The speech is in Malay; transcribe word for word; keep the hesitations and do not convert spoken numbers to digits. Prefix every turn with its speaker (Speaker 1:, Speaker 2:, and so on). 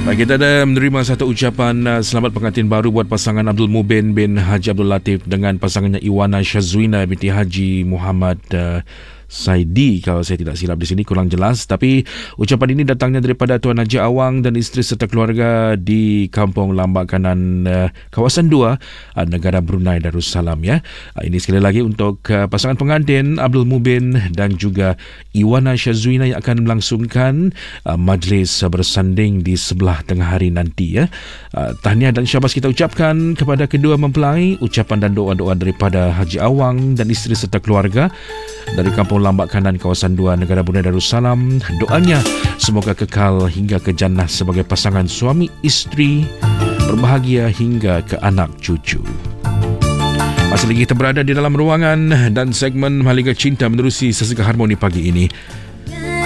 Speaker 1: Baik, kita ada menerima satu ucapan uh, selamat pengantin baru buat pasangan Abdul Mubin bin Haji Abdul Latif dengan pasangannya Iwana Syazwina binti Haji Muhammad uh, Saidi, kalau saya tidak silap di sini, kurang jelas. Tapi ucapan ini datangnya daripada Tuan Haji Awang dan isteri serta keluarga di Kampung Lambak Kanan, uh, kawasan dua, uh, negara Brunei Darussalam ya. Uh, ini sekali lagi untuk uh, pasangan pengantin Abdul Mubin dan juga Iwana Syazwina yang akan melangsungkan uh, majlis uh, bersanding di sebelah tengah hari nanti ya. Uh, tahniah dan syabas kita ucapkan kepada kedua mempelai. Ucapan dan doa-doa daripada Haji Awang dan isteri serta keluarga dari Kampung Lambak Kanan, kawasan dua, negara Brunei Darussalam. Doanya semoga kekal hingga ke jannah sebagai pasangan suami isteri, berbahagia hingga ke anak cucu. Masih lagi kita berada di dalam ruangan dan segmen Mahligai Cinta menerusi Sesuka Harmoni pagi ini.